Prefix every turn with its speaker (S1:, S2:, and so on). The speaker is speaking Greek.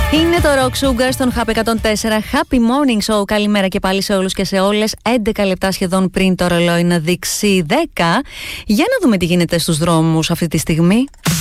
S1: Είναι το Rock Sugar στον Happy 104. Happy Morning Show. Καλημέρα και πάλι σε όλους και σε όλες. 11 λεπτά σχεδόν πριν το ρολόι να δείξει 10. Για να δούμε τι γίνεται στους δρόμους αυτή τη στιγμή.